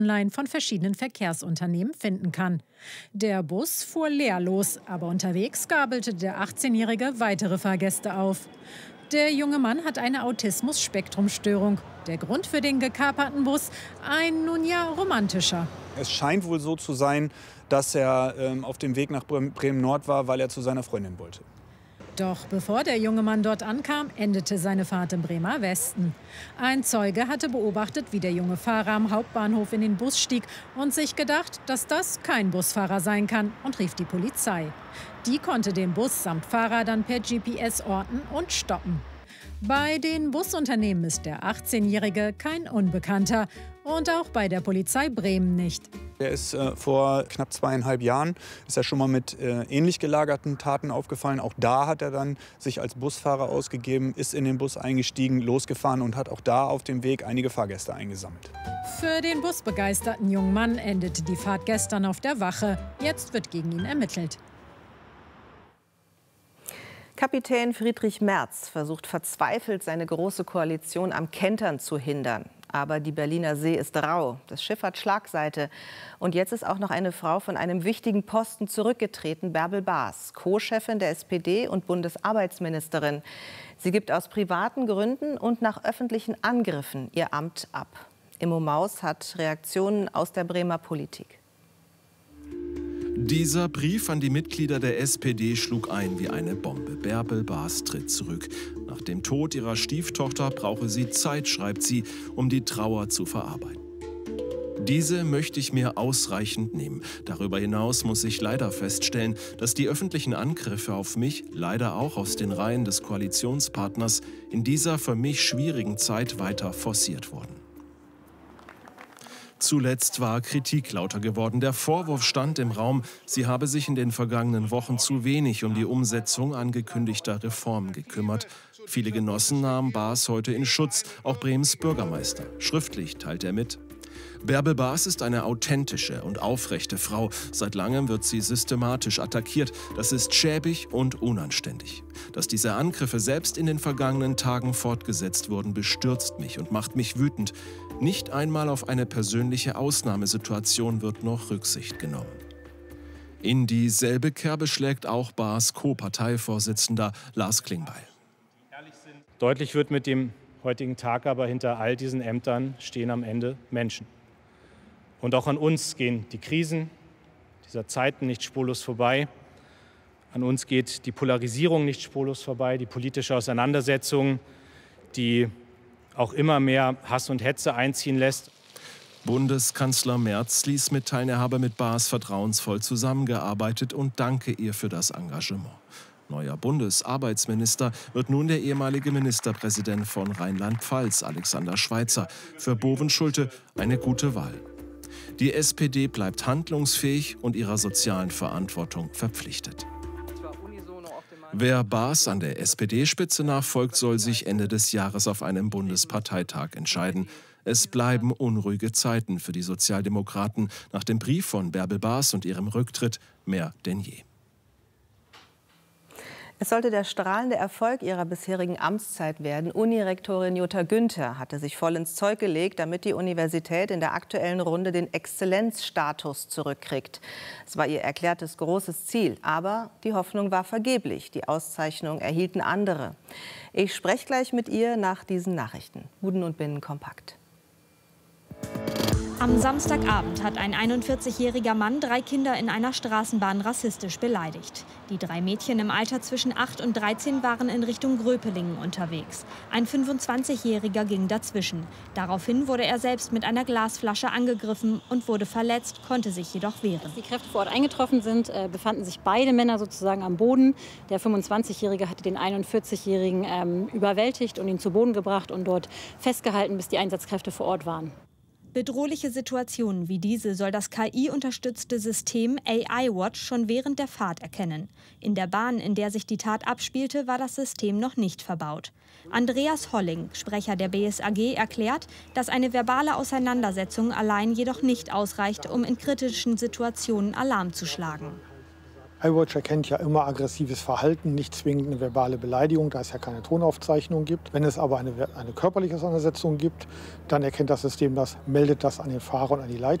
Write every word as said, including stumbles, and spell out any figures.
online von verschiedenen Verkehrsunternehmen finden kann. Der Bus fuhr leer los, aber unterwegs gabelte der achtzehnjährige weitere Fahrgäste auf. Der junge Mann hat eine Autismus-Spektrum-Störung. Der Grund für den gekaperten Bus ein, nun ja, romantischer. Es scheint wohl so zu sein, dass er ähm, auf dem Weg nach Bremen-Nord war, weil er zu seiner Freundin wollte. Doch bevor der junge Mann dort ankam, endete seine Fahrt im Bremer Westen. Ein Zeuge hatte beobachtet, wie der junge Fahrer am Hauptbahnhof in den Bus stieg und sich gedacht, dass das kein Busfahrer sein kann, und rief die Polizei. Die konnte den Bus samt Fahrer dann per G P S orten und stoppen. Bei den Busunternehmen ist der achtzehnjährige kein Unbekannter und auch bei der Polizei Bremen nicht. Er ist äh, vor knapp zweieinhalb Jahren ist er schon mal mit äh, ähnlich gelagerten Taten aufgefallen. Auch da hat er dann sich als Busfahrer ausgegeben, ist in den Bus eingestiegen, losgefahren und hat auch da auf dem Weg einige Fahrgäste eingesammelt. Für den busbegeisterten jungen Mann endete die Fahrt gestern auf der Wache. Jetzt wird gegen ihn ermittelt. Kapitän Friedrich Merz versucht verzweifelt, seine große Koalition am Kentern zu hindern. Aber die Berliner See ist rau, das Schiff hat Schlagseite. Und jetzt ist auch noch eine Frau von einem wichtigen Posten zurückgetreten, Bärbel Baas, Co-Chefin der S P D und Bundesarbeitsministerin. Sie gibt aus privaten Gründen und nach öffentlichen Angriffen ihr Amt ab. Immo Maus hat Reaktionen aus der Bremer Politik. Dieser Brief an die Mitglieder der S P D schlug ein wie eine Bombe. Bärbel Baas tritt zurück. Nach dem Tod ihrer Stieftochter brauche sie Zeit, schreibt sie, um die Trauer zu verarbeiten. Diese möchte ich mir ausreichend nehmen. Darüber hinaus muss ich leider feststellen, dass die öffentlichen Angriffe auf mich, leider auch aus den Reihen des Koalitionspartners, in dieser für mich schwierigen Zeit weiter forciert wurden. Zuletzt war Kritik lauter geworden. Der Vorwurf stand im Raum, sie habe sich in den vergangenen Wochen zu wenig um die Umsetzung angekündigter Reformen gekümmert. Viele Genossen nahmen Baas heute in Schutz, auch Bremens Bürgermeister. Schriftlich teilt er mit: Bärbel Baas ist eine authentische und aufrechte Frau. Seit langem wird sie systematisch attackiert. Das ist schäbig und unanständig. Dass diese Angriffe selbst in den vergangenen Tagen fortgesetzt wurden, bestürzt mich und macht mich wütend. Nicht einmal auf eine persönliche Ausnahmesituation wird noch Rücksicht genommen. In dieselbe Kerbe schlägt auch Baas Co-Parteivorsitzender Lars Klingbeil. Deutlich wird mit dem heutigen Tag aber, hinter all diesen Ämtern stehen am Ende Menschen. Und auch an uns gehen die Krisen dieser Zeiten nicht spurlos vorbei. An uns geht die Polarisierung nicht spurlos vorbei, die politische Auseinandersetzung, die auch immer mehr Hass und Hetze einziehen lässt. Bundeskanzler Merz ließ mitteilen, er habe mit Baas vertrauensvoll zusammengearbeitet und danke ihr für das Engagement. Neuer Bundesarbeitsminister wird nun der ehemalige Ministerpräsident von Rheinland-Pfalz, Alexander Schweitzer. Für Bovenschulte eine gute Wahl. Die S P D bleibt handlungsfähig und ihrer sozialen Verantwortung verpflichtet. Wer Baas an der S P D-Spitze nachfolgt, soll sich Ende des Jahres auf einem Bundesparteitag entscheiden. Es bleiben unruhige Zeiten für die Sozialdemokraten nach dem Brief von Bärbel Baas und ihrem Rücktritt mehr denn je. Es sollte der strahlende Erfolg ihrer bisherigen Amtszeit werden. Unirektorin Jutta Günther hatte sich voll ins Zeug gelegt, damit die Universität in der aktuellen Runde den Exzellenzstatus zurückkriegt. Es war ihr erklärtes großes Ziel, aber die Hoffnung war vergeblich. Die Auszeichnung erhielten andere. Ich spreche gleich mit ihr nach diesen Nachrichten. Buden und Binnen kompakt. Am Samstagabend hat ein einundvierzigjähriger Mann drei Kinder in einer Straßenbahn rassistisch beleidigt. Die drei Mädchen im Alter zwischen acht und dreizehn waren in Richtung Gröpelingen unterwegs. Ein fünfundzwanzigjähriger ging dazwischen. Daraufhin wurde er selbst mit einer Glasflasche angegriffen und wurde verletzt, konnte sich jedoch wehren. Als die Kräfte vor Ort eingetroffen sind, befanden sich beide Männer sozusagen am Boden. Der fünfundzwanzigjährige hatte den einundvierzigjährigen ähm, überwältigt und ihn zu Boden gebracht und dort festgehalten, bis die Einsatzkräfte vor Ort waren. Bedrohliche Situationen wie diese soll das K I-unterstützte System A I-Watch schon während der Fahrt erkennen. In der Bahn, in der sich die Tat abspielte, war das System noch nicht verbaut. Andreas Holling, Sprecher der B S A G, erklärt, dass eine verbale Auseinandersetzung allein jedoch nicht ausreicht, um in kritischen Situationen Alarm zu schlagen. iWatch erkennt ja immer aggressives Verhalten, nicht zwingend eine verbale Beleidigung, da es ja keine Tonaufzeichnung gibt. Wenn es aber eine, eine körperliche Auseinandersetzung gibt, dann erkennt das System das, meldet das an den Fahrer und an die Leitstelle.